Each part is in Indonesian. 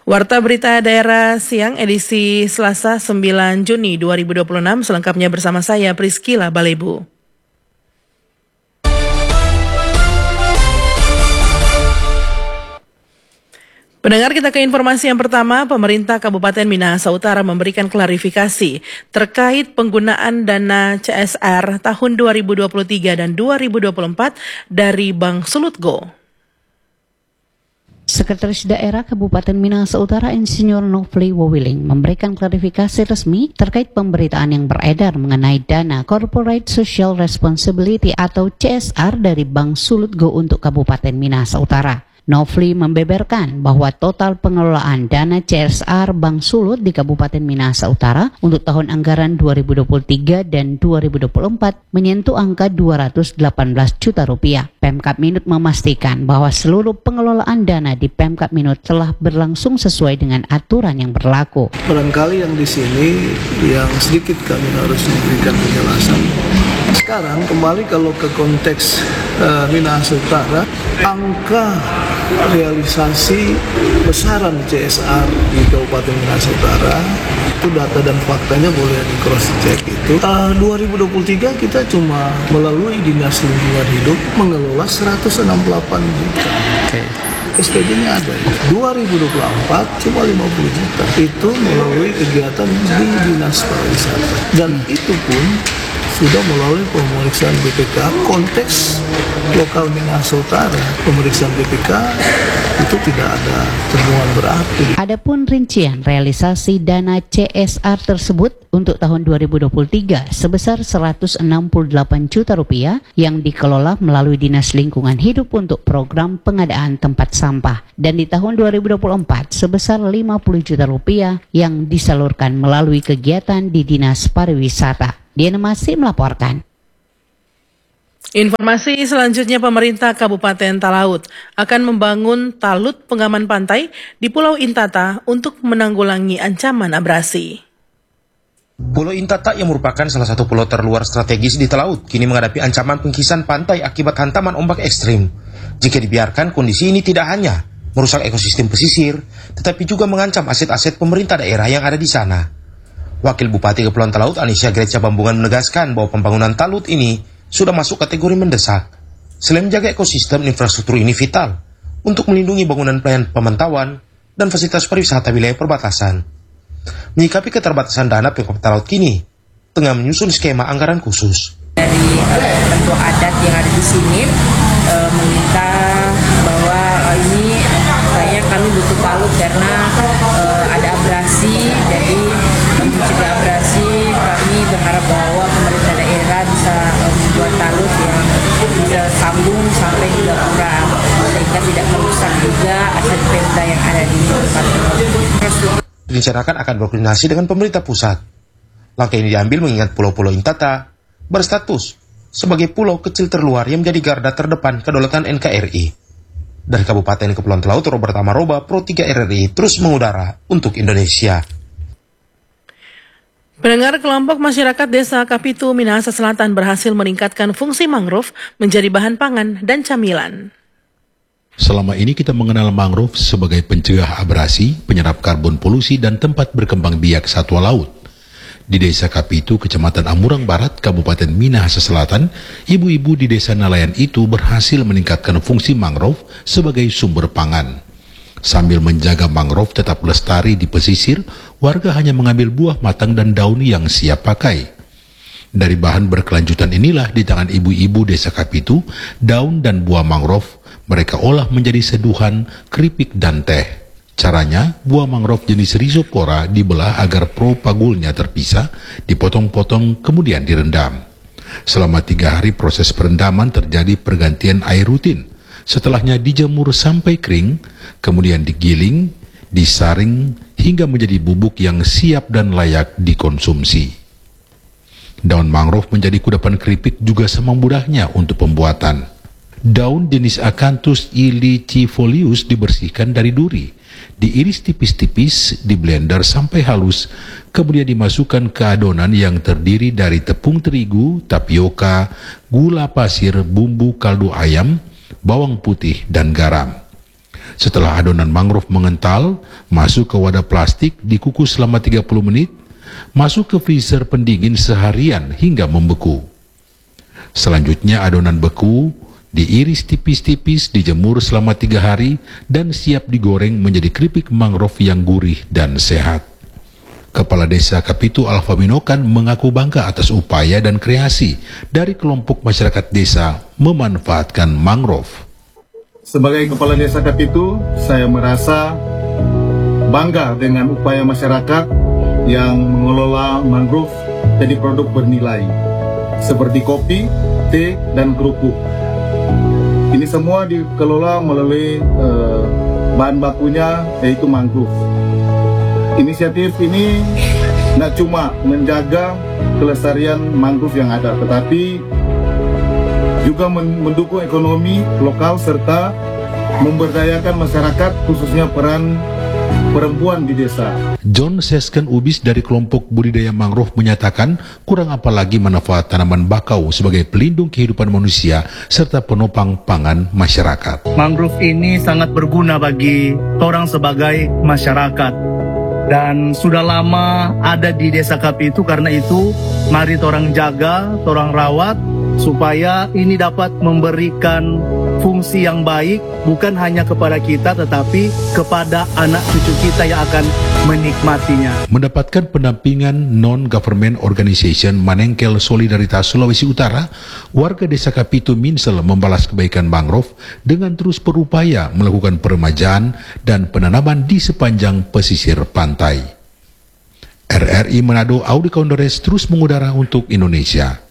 Warta Berita Daerah Siang edisi Selasa 9 Juni 2026 selengkapnya bersama saya Priscila Balebu. Pendengar, kita ke informasi yang pertama. Pemerintah Kabupaten Minahasa Utara memberikan klarifikasi terkait penggunaan dana CSR tahun 2023 dan 2024 dari Bank Sulutgo. Sekretaris Daerah Kabupaten Minahasa Utara Insinyur Nofli Wawiling memberikan klarifikasi resmi terkait pemberitaan yang beredar mengenai dana Corporate Social Responsibility atau CSR dari Bank Sulutgo untuk Kabupaten Minahasa Utara. Nofli membeberkan bahwa total pengelolaan dana CSR Bank Sulut di Kabupaten Minahasa Utara untuk tahun anggaran 2023 dan 2024 menyentuh angka 218 juta rupiah. Pemkab Minut memastikan bahwa seluruh pengelolaan dana di Pemkab Minut telah berlangsung sesuai dengan aturan yang berlaku. Barangkali yang di sini yang sedikit kami harus memberikan penjelasan. Sekarang kembali kalau ke konteks Minahasa Utara, angka realisasi besaran CSR di Kabupaten Minahasa Utara itu data dan faktanya boleh di cross check itu. 2023 kita cuma melalui Dinas Lingkungan Hidup mengelola 168 juta. SPB-nya ada. 2024 cuma 50 juta. Itu melalui kegiatan di Dinas Pariwisata. Dan itu pun sudah melalui pemeriksaan BPK konteks lokal Minahasa Utara. Pemeriksaan BPK itu tidak ada temuan berarti. Adapun rincian realisasi dana CSR tersebut untuk tahun 2023 sebesar 168 juta rupiah yang dikelola melalui Dinas Lingkungan Hidup untuk program pengadaan tempat sampah, dan di tahun 2024 sebesar 50 juta rupiah yang disalurkan melalui kegiatan di Dinas Pariwisata. Diana Masih melaporkan. Informasi selanjutnya, pemerintah Kabupaten Talaut akan membangun talut pengaman pantai di Pulau Intata untuk menanggulangi ancaman abrasi. Pulau Intata yang merupakan salah satu pulau terluar strategis di Talaut kini menghadapi ancaman pengkisan pantai akibat hantaman ombak ekstrim. Jika dibiarkan, kondisi ini tidak hanya merusak ekosistem pesisir, tetapi juga mengancam aset-aset pemerintah daerah yang ada di sana. Wakil Bupati Kepulauan Talaut Anisya Grecia Bambungan menegaskan bahwa pembangunan talut ini sudah masuk kategori mendesak. Selain menjaga ekosistem, infrastruktur ini vital untuk melindungi bangunan pelayanan pemantauan dan fasilitas pariwisata wilayah perbatasan. Menyikapi keterbatasan dana, Pemkab Talaut kini tengah menyusun skema anggaran khusus. Dari bentuk adat yang ada di sini meminta bahwa ini kayaknya kami butuh talut karena ada abrasi, jadi mencegah abrasi kami berharap bahwa pemerintah daerah bisa membuat talut yang bisa sambung sampai di Gapura sehingga tidak merusak juga aset Pemda yang ada di tempat ini. Direncanakan akan berkoordinasi dengan pemerintah pusat. Langkah ini diambil mengingat Pulau-Pulau Intata berstatus sebagai pulau kecil terluar yang menjadi garda terdepan kedaulatan NKRI. Dari Kabupaten Kepulauan Talaut, Robert Amaroba, Pro 3 RRI terus mengudara untuk Indonesia. Pendengar, kelompok masyarakat Desa Kapitu, Minahasa Selatan berhasil meningkatkan fungsi mangrove menjadi bahan pangan dan camilan. Selama ini kita mengenal mangrove sebagai pencegah abrasi, penyerap karbon polusi, dan tempat berkembang biak satwa laut. Di Desa Kapitu, Kecamatan Amurang Barat, Kabupaten Minahasa Selatan, ibu-ibu di desa nelayan itu berhasil meningkatkan fungsi mangrove sebagai sumber pangan. Sambil menjaga mangrove tetap lestari di pesisir, warga hanya mengambil buah matang dan daun yang siap pakai. Dari bahan berkelanjutan inilah di tangan ibu-ibu Desa Kapitu, daun dan buah mangrove mereka olah menjadi seduhan, keripik, dan teh. Caranya, buah mangrove jenis Rhizopora dibelah agar propagulnya terpisah, dipotong-potong, kemudian direndam. Selama 3 hari proses perendaman terjadi pergantian air rutin. Setelahnya dijemur sampai kering, kemudian digiling, disaring, hingga menjadi bubuk yang siap dan layak dikonsumsi. Daun mangrove menjadi kudapan keripik juga sama mudahnya untuk pembuatan. Daun jenis Acanthus ilicifolius dibersihkan dari duri, diiris tipis-tipis, di blender sampai halus, kemudian dimasukkan ke adonan yang terdiri dari tepung terigu, tapioka, gula pasir, bumbu kaldu ayam, bawang putih, dan garam. Setelah adonan mangrove mengental, masuk ke wadah plastik, dikukus selama 30 menit, masuk ke freezer pendingin seharian hingga membeku. Selanjutnya adonan beku diiris tipis-tipis, dijemur selama 3 hari, dan siap digoreng menjadi keripik mangrove yang gurih dan sehat. Kepala Desa Kapitu Alfa Minokan mengaku bangga atas upaya dan kreasi dari kelompok masyarakat desa memanfaatkan mangrove. Sebagai Kepala Desa Kapitu, saya merasa bangga dengan upaya masyarakat yang mengelola mangrove jadi produk bernilai, seperti kopi, teh, dan kerupuk. Ini semua dikelola melalui bahan bakunya, yaitu mangrove. Inisiatif ini tidak cuma menjaga kelestarian mangrove yang ada, tetapi juga mendukung ekonomi lokal serta memberdayakan masyarakat, khususnya peran perempuan di desa. John Sesken Ubis dari kelompok budidaya mangrove menyatakan kurang apalagi manfaat tanaman bakau sebagai pelindung kehidupan manusia serta penopang pangan masyarakat. Mangrove ini sangat berguna bagi orang sebagai masyarakat dan sudah lama ada di Desa Kapitu. Karena itu mari orang jaga, orang rawat supaya ini dapat memberikan fungsi yang baik bukan hanya kepada kita tetapi kepada anak cucu kita yang akan menikmatinya. Mendapatkan pendampingan non-government organization Manengkel Solidaritas Sulawesi Utara, warga Desa Kapitu Minsel membalas kebaikan mangrove dengan terus berupaya melakukan peremajaan dan penanaman di sepanjang pesisir pantai. RRI Manado, Audi Kondores terus mengudara untuk Indonesia.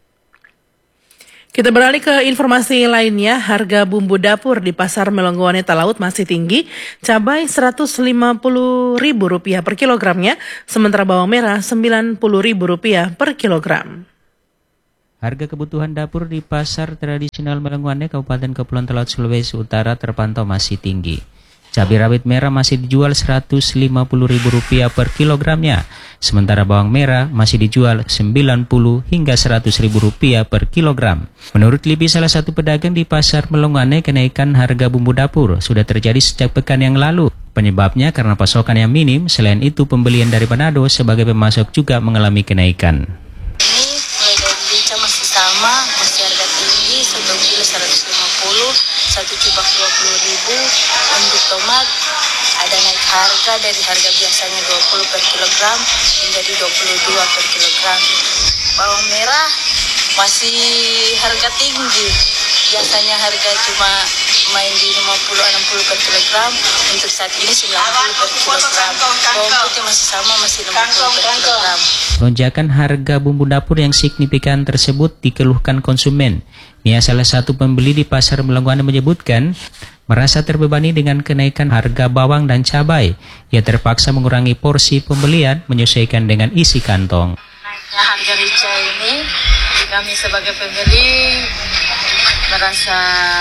Kita beralih ke informasi lainnya, harga bumbu dapur di Pasar Melongowane Talaut masih tinggi, cabai Rp150.000 per kilogramnya, sementara bawang merah Rp90.000 per kilogram. Harga kebutuhan dapur di Pasar Tradisional Melongowane, Kabupaten Kepulauan Talaut, Sulawesi Utara terpantau masih tinggi. Cabai rawit merah masih dijual Rp150.000 per kilogramnya, sementara bawang merah masih dijual Rp90 hingga Rp100.000 per kilogram. Menurut Libi, salah satu pedagang di Pasar Melongowane, kenaikan harga bumbu dapur sudah terjadi sejak pekan yang lalu. Penyebabnya karena pasokan yang minim, selain itu pembelian dari Manado sebagai pemasok juga mengalami kenaikan. Ini mulai dari rica masih sama, masih harga tinggi, 1 kilo 150, 1 cubak 20.000. Untuk tomat ada naik harga dari harga biasanya 20 per kilogram menjadi 22 per kilogram. Bawang merah masih harga tinggi, biasanya harga cuma main di 50-60 per kilogram, untuk saat ini 90 per kilogram. Bawang putih masih sama, masih 50 per kilogram. Lonjakan harga bumbu dapur yang signifikan tersebut dikeluhkan konsumen. Nia, salah satu pembeli di Pasar Melongowane, menyebutkan merasa terbebani dengan kenaikan harga bawang dan cabai. Ia terpaksa mengurangi porsi pembelian menyesuaikan dengan isi kantong. Naiknya harga rica ini kami sebagai pembeli merasa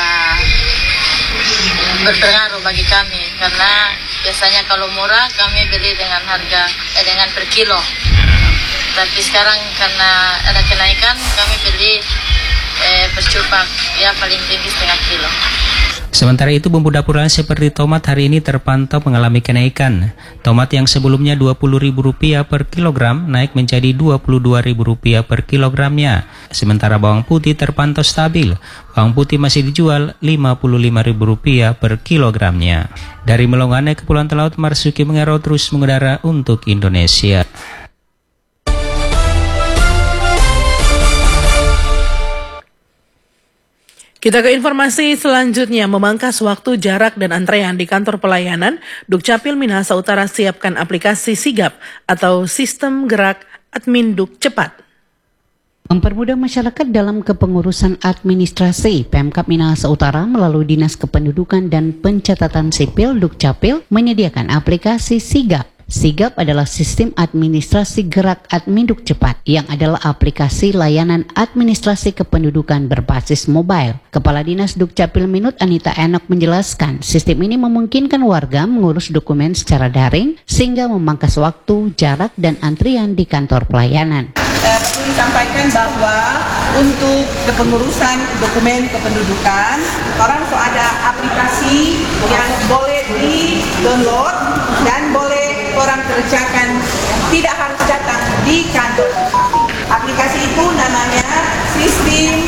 berpengaruh bagi kami, karena biasanya kalau murah kami beli dengan harga dengan per kilo. Tapi sekarang karena ada kenaikan kami beli per cubak, ya paling tinggi setengah kilo. Sementara itu bumbu dapur lain seperti tomat hari ini terpantau mengalami kenaikan. Tomat yang sebelumnya Rp20.000 per kilogram naik menjadi Rp22.000 per kilogramnya. Sementara bawang putih terpantau stabil. Bawang putih masih dijual Rp55.000 per kilogramnya. Dari Melongowane, Kepulauan Talaut, Marsuki Mengero terus mengudara untuk Indonesia. Kita ke informasi selanjutnya, memangkas waktu, jarak, dan antrean di kantor pelayanan, Dukcapil Minahasa Utara siapkan aplikasi Sigap atau Sistem Gerak Adminduk Cepat. Mempermudah masyarakat dalam kepengurusan administrasi, Pemkab Minahasa Utara melalui Dinas Kependudukan dan Pencatatan Sipil Dukcapil menyediakan aplikasi Sigap. Sigap adalah sistem administrasi gerak Adminduk Cepat yang adalah aplikasi layanan administrasi kependudukan berbasis mobile. Kepala Dinas Dukcapil Minut Anita Enok menjelaskan, sistem ini memungkinkan warga mengurus dokumen secara daring sehingga memangkas waktu, jarak, dan antrian di kantor pelayanan. perlu disampaikan bahwa untuk kepengurusan dokumen kependudukan, orang so ada aplikasi yang boleh di-download dan boleh orang kerjakan, tidak harus datang di kantor. Aplikasi itu namanya Sistem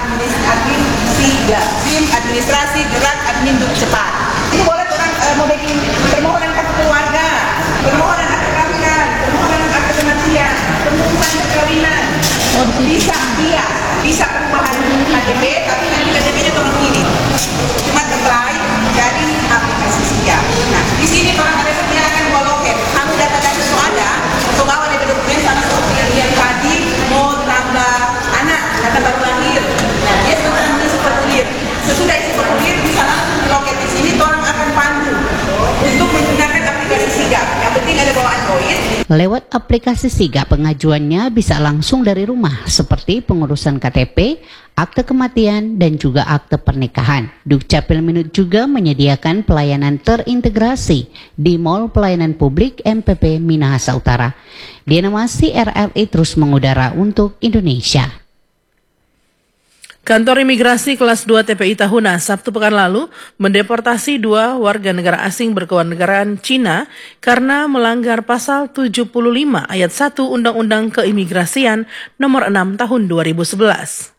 Administrasi Gerak Admin Duk Cepat. Itu boleh orang mau bikin permohonan kartu keluarga, permohonan akte kelahiran, permohonan akte kematian, pengurusan perkawinan, bisa perubahan KTP, tapi nanti KTP-nya tolong kirim. Cuma apply dari aplikasi Sigap. Nah, di sini orang ada menyerahkan dua loket. Kamu data-data itu ada, untuk bawa dari dokumen sama seperti yang tadi mau tambah anak, data baru lahir. Nah, dia sudah mengisi formulir. Sesudah isi formulir bisa langsung di loket di sini. Orang akan pandu untuk menggunakan aplikasi Sigap. Yang penting ada bawa Android. Lewat aplikasi Sigap, pengajuannya bisa langsung dari rumah, seperti pengurusan KTP, akte kematian, dan juga akte pernikahan. Dukcapil Minut juga menyediakan pelayanan terintegrasi di Mall Pelayanan Publik MPP Minahasa Utara. Dinamasi RRI terus mengudara untuk Indonesia. Kantor Imigrasi Kelas 2 TPI Tahuna Sabtu pekan lalu mendeportasi 2 warga negara asing berkewarganegaraan Cina karena melanggar pasal 75 ayat 1 Undang-Undang Keimigrasian nomor 6 tahun 2011.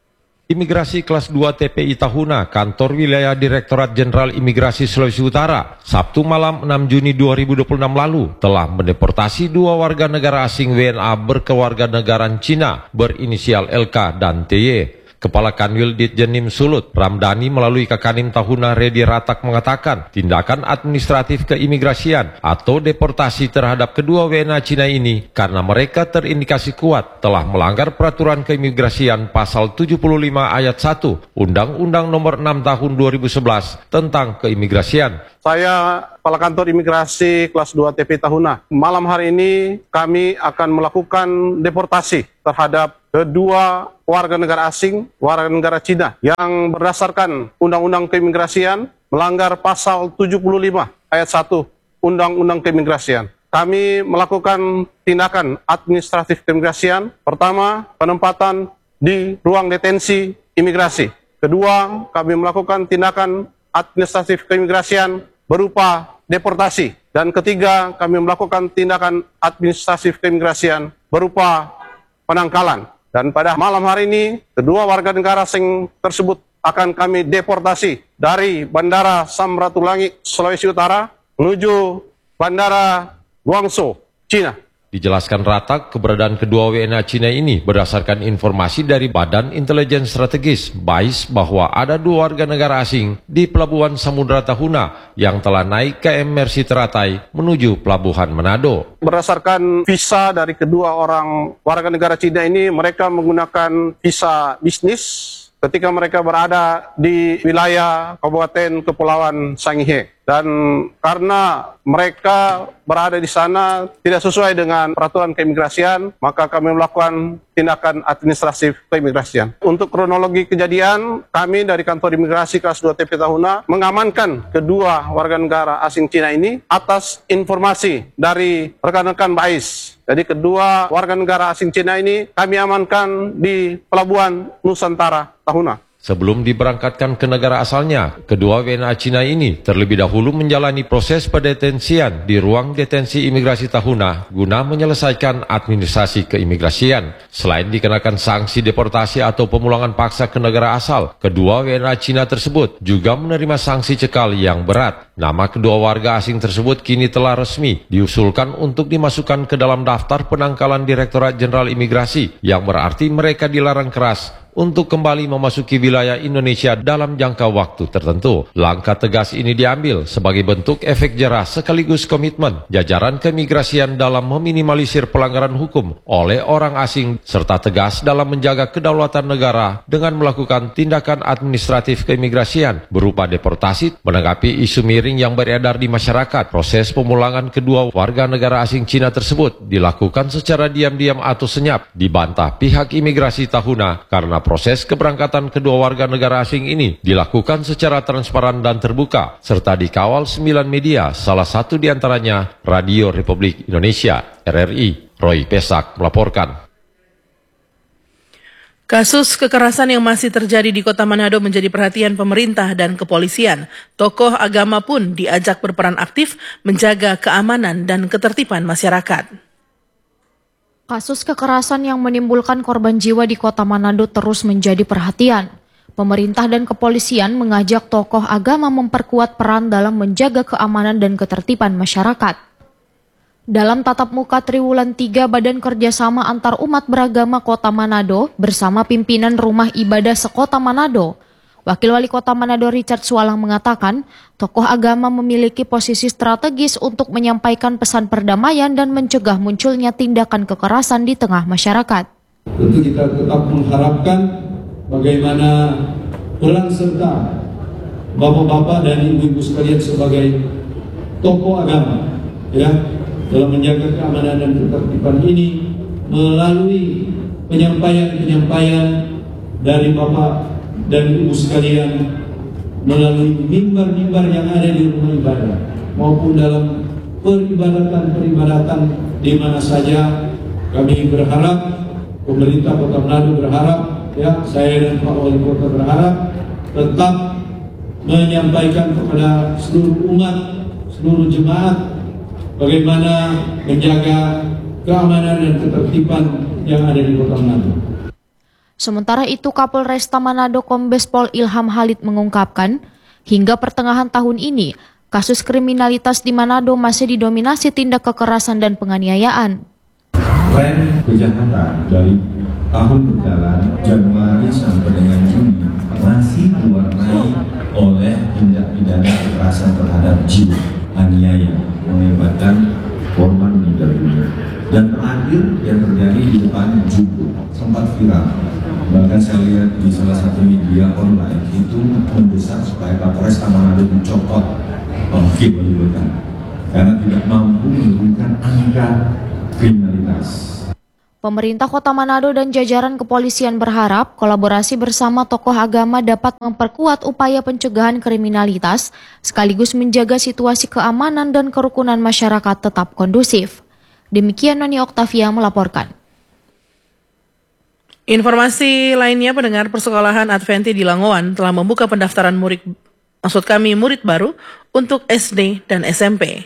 Imigrasi Kelas 2 TPI Tahuna, Kantor Wilayah Direktorat Jenderal Imigrasi Sulawesi Utara, Sabtu malam 6 Juni 2026 lalu telah mendeportasi 2 warga negara asing WNA berkewarganegaraan Cina berinisial LK dan TY. Kepala Kanwil Ditjenim Sulut, Ramdhani melalui Kakanim Tahuna Redi Ratak mengatakan tindakan administratif keimigrasian atau deportasi terhadap kedua WNA Cina ini karena mereka terindikasi kuat telah melanggar peraturan keimigrasian pasal 75 ayat 1 Undang-Undang nomor 6 tahun 2011 tentang keimigrasian. Saya Kepala Kantor Imigrasi Kelas 2 TPI Tahuna. Malam hari ini kami akan melakukan deportasi terhadap kedua warga negara asing, warga negara Cina yang berdasarkan Undang-Undang Keimigrasian melanggar pasal 75 ayat 1 Undang-Undang Keimigrasian. Kami melakukan tindakan administratif keimigrasian. Pertama, penempatan di ruang detensi imigrasi. Kedua, kami melakukan tindakan administratif keimigrasian berupa deportasi. Dan ketiga, kami melakukan tindakan administratif keimigrasian berupa penangkalan. Dan pada malam hari ini, kedua warga negara asing tersebut akan kami deportasi dari Bandara Samratulangi, Sulawesi Utara, menuju Bandara Guangzhou, Cina. Dijelaskan Ratak, keberadaan kedua WNA Cina ini berdasarkan informasi dari Badan Intelijen Strategis BAIS bahwa ada 2 warga negara asing di Pelabuhan Samudra Tahuna yang telah naik KM Mercy Teratai menuju Pelabuhan Manado. Berdasarkan visa dari kedua orang warga negara Cina ini, mereka menggunakan visa bisnis ketika mereka berada di wilayah Kabupaten Kepulauan Sangihe. Dan karena mereka berada di sana tidak sesuai dengan peraturan keimigrasian, maka kami melakukan tindakan administratif keimigrasian. Untuk kronologi kejadian, kami dari Kantor Imigrasi Kelas 2 TPI Tahuna mengamankan kedua warga negara asing Cina ini atas informasi dari rekan-rekan BAIS. Jadi kedua warga negara asing Cina ini kami amankan di Pelabuhan Nusantara Tahuna. Sebelum diberangkatkan ke negara asalnya, kedua WNA Cina ini terlebih dahulu menjalani proses pendetensian di ruang detensi imigrasi Tahuna guna menyelesaikan administrasi keimigrasian. Selain dikenakan sanksi deportasi atau pemulangan paksa ke negara asal, kedua WNA Cina tersebut juga menerima sanksi cekal yang berat. Nama kedua warga asing tersebut kini telah resmi diusulkan untuk dimasukkan ke dalam daftar penangkalan Direktorat Jenderal Imigrasi, yang berarti mereka dilarang keras untuk kembali memasuki wilayah Indonesia dalam jangka waktu tertentu. Langkah tegas ini diambil sebagai bentuk efek jerah sekaligus komitmen jajaran keimigrasian dalam meminimalisir pelanggaran hukum oleh orang asing serta tegas dalam menjaga kedaulatan negara dengan melakukan tindakan administratif keimigrasian berupa deportasi. Menanggapi isu miring yang beredar di masyarakat, proses pemulangan kedua warga negara asing Cina tersebut dilakukan secara diam-diam atau senyap, dibantah pihak imigrasi Tahuna karena proses keberangkatan kedua warga negara asing ini dilakukan secara transparan dan terbuka, serta dikawal 9 media, salah satu diantaranya Radio Republik Indonesia, RRI. Roy Pesak melaporkan. Kasus kekerasan yang masih terjadi di Kota Manado menjadi perhatian pemerintah dan kepolisian. Tokoh agama pun diajak berperan aktif menjaga keamanan dan ketertiban masyarakat. Kasus kekerasan yang menimbulkan korban jiwa di Kota Manado terus menjadi perhatian. Pemerintah dan kepolisian mengajak tokoh agama memperkuat peran dalam menjaga keamanan dan ketertiban masyarakat. Dalam tatap muka Triwulan 3 Badan Kerjasama Antar Umat Beragama Kota Manado bersama pimpinan Rumah Ibadah Sekota Manado, Wakil Wali Kota Manado Richard Sualang mengatakan, tokoh agama memiliki posisi strategis untuk menyampaikan pesan perdamaian dan mencegah munculnya tindakan kekerasan di tengah masyarakat. Tentu kita tetap mengharapkan bagaimana peran serta bapak-bapak dan ibu-ibu sekalian sebagai tokoh agama, ya, dalam menjaga keamanan dan ketertiban ini melalui penyampaian-penyampaian dari Bapak dan Ibu sekalian melalui mimbar-mimbar yang ada di rumah ibadah maupun dalam peribadatan di mana saja. Kami berharap, pemerintah Kota Manado berharap, ya, saya dan Pak Wali Kota berharap tetap menyampaikan kepada seluruh umat, seluruh jemaat bagaimana menjaga keamanan dan ketertiban yang ada di Kota Manado. Sementara itu, Kapolresta Manado Kombes Pol Ilham Halid mengungkapkan, hingga pertengahan tahun ini, kasus kriminalitas di Manado masih didominasi tindak kekerasan dan penganiayaan. Tren kejahatan dari tahun berjalan Januari sampai dengan Juni masih diwarnai oleh tindak pidana kekerasan terhadap jiwa, aniaya, mengakibatkan korban meninggal dunia. Dan terakhir yang terjadi di depan Jubo sempat viral. Bahkan saya lihat di salah satu media online itu mendesak supaya Kapolres Manado dicopot karena tidak mampu menurunkan angka kriminalitas. Pemerintah Kota Manado dan jajaran kepolisian berharap kolaborasi bersama tokoh agama dapat memperkuat upaya pencegahan kriminalitas sekaligus menjaga situasi keamanan dan kerukunan masyarakat tetap kondusif. Demikian Noni Oktavia melaporkan. Informasi lainnya, pendengar, Persekolahan Adventi di Langowan telah membuka pendaftaran murid baru untuk SD dan SMP.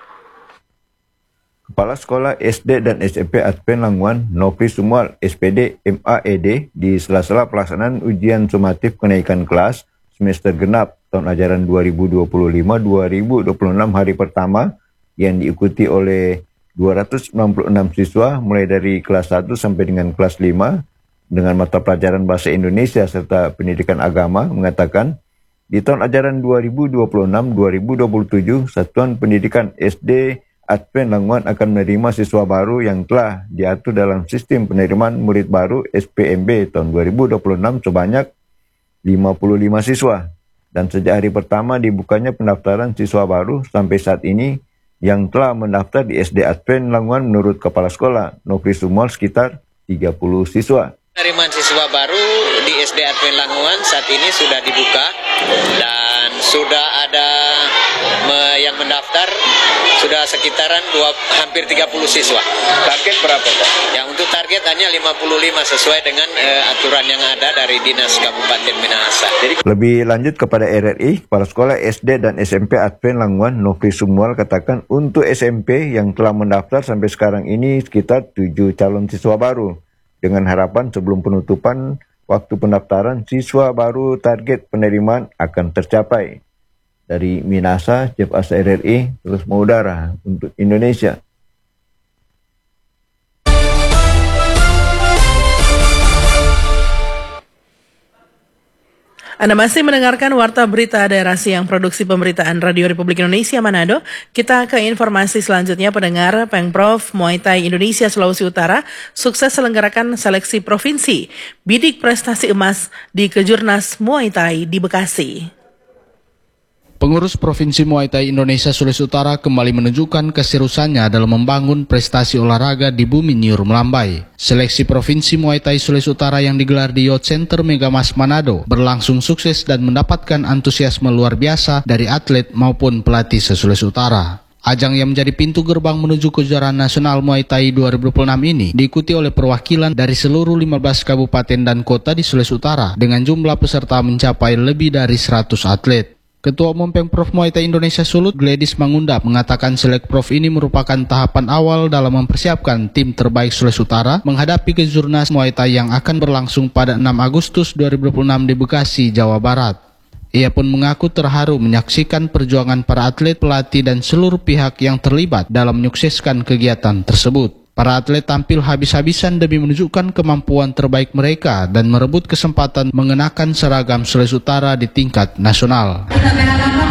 Kepala Sekolah SD dan SMP Advent Langowan, Nofri Sumual, SPD MAED, di sela-sela pelaksanaan ujian sumatif kenaikan kelas semester genap tahun ajaran 2025-2026 hari pertama yang diikuti oleh 296 siswa mulai dari kelas 1 sampai dengan kelas 5 dengan mata pelajaran Bahasa Indonesia serta Pendidikan Agama mengatakan di tahun ajaran 2026-2027 Satuan Pendidikan SD Advent Langowan akan menerima siswa baru yang telah diatur dalam sistem penerimaan murid baru SPMB tahun 2026 sebanyak 55 siswa. Dan sejak hari pertama dibukanya pendaftaran siswa baru sampai saat ini yang telah mendaftar di SD Advent Langowan menurut Kepala Sekolah Nofri Sumual sekitar 30 siswa. Penerimaan siswa baru di SD Advent Langowan saat ini sudah dibuka dan sudah ada yang mendaftar sudah sekitaran hampir 30 siswa. Target berapa, Pak? Yang untuk target hanya 55 sesuai dengan aturan yang ada dari Dinas Kabupaten Minahasa. Lebih lanjut kepada RRI, Kepala Sekolah SD dan SMP Advent Langowan Nofri Sumual katakan untuk SMP yang telah mendaftar sampai sekarang ini sekitar 7 calon siswa baru. Dengan harapan sebelum penutupan waktu pendaftaran siswa baru target penerimaan akan tercapai. Dari Minahasa, Chef Asa RRI terus mengudara untuk Indonesia. Anda masih mendengarkan Warta Berita Daerah Siang Produksi Pemberitaan Radio Republik Indonesia Manado. Kita ke informasi selanjutnya, pendengar. Pengprov Muay Thai Indonesia Sulawesi Utara sukses selenggarakan seleksi provinsi bidik prestasi emas di Kejurnas Muay Thai di Bekasi. Pengurus Provinsi Muay Thai Indonesia Sulawesi Utara kembali menunjukkan keseriusannya dalam membangun prestasi olahraga di bumi Niur Melambai. Seleksi Provinsi Muay Thai Sulawesi Utara yang digelar di Youth Center Megamas Manado berlangsung sukses dan mendapatkan antusiasme luar biasa dari atlet maupun pelatih se-Sulawesi Utara. Ajang yang menjadi pintu gerbang menuju kejuaraan nasional Muay Thai 2026 ini diikuti oleh perwakilan dari seluruh 15 kabupaten dan kota di Sulawesi Utara dengan jumlah peserta mencapai lebih dari 100 atlet. Ketua Umum Pemprov Muay Thai Indonesia Sulut, Gladys Mangundap, mengatakan Selekprov ini merupakan tahapan awal dalam mempersiapkan tim terbaik Sulawesi Utara menghadapi Kejurnas Muay Thai yang akan berlangsung pada 6 Agustus 2026 di Bekasi, Jawa Barat. Ia pun mengaku terharu menyaksikan perjuangan para atlet, pelatih, dan seluruh pihak yang terlibat dalam menyukseskan kegiatan tersebut. Para atlet tampil habis-habisan demi menunjukkan kemampuan terbaik mereka dan merebut kesempatan mengenakan seragam Sulawesi Utara di tingkat nasional. Kita berhadapan